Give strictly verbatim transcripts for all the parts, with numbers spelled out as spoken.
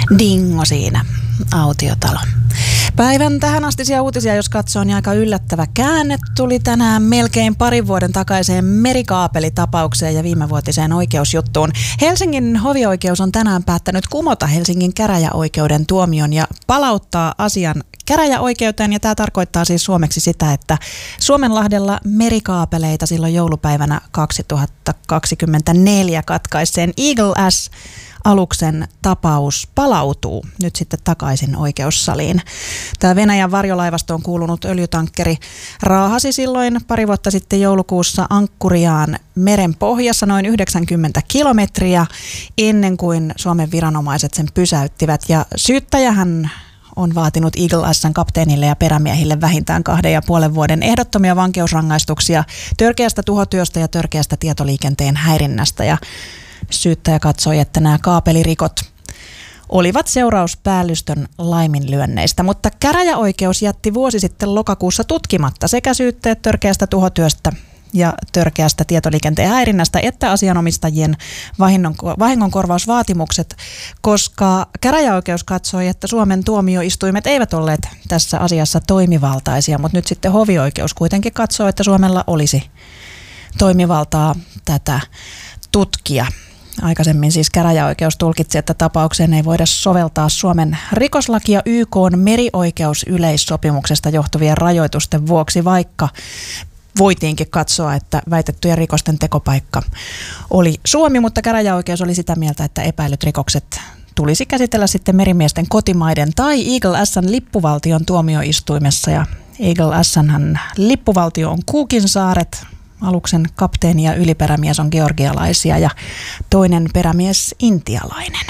Dingo siinä, Autiotalo. Päivän tähän astisia uutisia, jos katsoo, niin aika yllättävä käänne tuli tänään melkein parin vuoden takaiseen merikaapelitapaukseen ja viimevuotiseen oikeusjuttuun. Helsingin hovioikeus on tänään päättänyt kumota Helsingin käräjäoikeuden tuomion ja palauttaa asian käräjäoikeuteen, ja tämä tarkoittaa siis suomeksi sitä, että Suomenlahdella merikaapeleita silloin joulupäivänä kaksituhattakaksikymmentäneljä katkaisseen Eagle S aluksen tapaus palautuu nyt sitten takaisin oikeussaliin. Tämä Venäjän varjolaivastoon kuulunut öljytankkeri raahasi silloin pari vuotta sitten joulukuussa ankkuriaan meren pohjassa noin yhdeksänkymmentä kilometriä ennen kuin Suomen viranomaiset sen pysäyttivät. Ja syyttäjähän on vaatinut Eagle S:n kapteenille ja perämiehille vähintään kahden ja puolen vuoden ehdottomia vankeusrangaistuksia törkeästä tuhotyöstä ja törkeästä tietoliikenteen häirinnästä. Ja syyttäjä katsoi, että nämä kaapelirikot olivat seuraus päällystön laiminlyönneistä, mutta käräjäoikeus jätti vuosi sitten lokakuussa tutkimatta sekä syytteet törkeästä tuhotyöstä ja törkeästä tietoliikenteen häirinnästä että asianomistajien vahingonkorvausvaatimukset, koska käräjäoikeus katsoi, että Suomen tuomioistuimet eivät olleet tässä asiassa toimivaltaisia, mutta nyt sitten hovioikeus kuitenkin katsoo, että Suomella olisi toimivaltaa tätä tutkia. Aikaisemmin siis käräjäoikeus tulkitsi, että tapaukseen ei voida soveltaa Suomen rikoslakia Y K:n merioikeusyleissopimuksesta johtuvien rajoitusten vuoksi, vaikka voitiinkin katsoa, että väitettyjen rikosten tekopaikka oli Suomi, mutta käräjäoikeus oli sitä mieltä, että epäilyt rikokset tulisi käsitellä sitten merimiesten kotimaiden tai Eagle S:n lippuvaltion tuomioistuimessa. Ja Eagle S:n lippuvaltio on Cookinsaaret. Aluksen kapteeni ja yliperämies on georgialaisia ja toinen perämies intialainen.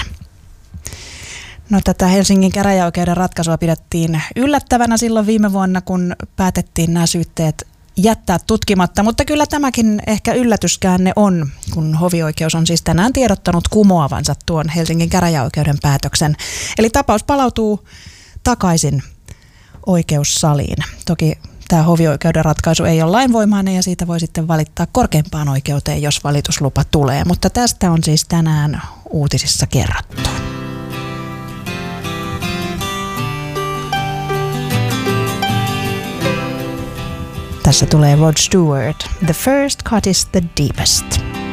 No, tätä Helsingin käräjäoikeuden ratkaisua pidettiin yllättävänä silloin viime vuonna, kun päätettiin nämä syytteet jättää tutkimatta, mutta kyllä tämäkin ehkä yllätyskäänne on, kun hovioikeus on siis tänään tiedottanut kumoavansa tuon Helsingin käräjäoikeuden päätöksen. Eli tapaus palautuu takaisin oikeussaliin. Toki tämä hovioikeuden ratkaisu ei ole lainvoimainen ja siitä voi sitten valittaa korkeimpaan oikeuteen, jos valituslupa tulee. Mutta tästä on siis tänään uutisissa kerrottu. Tässä tulee Rod Stewart. The first cut is the deepest.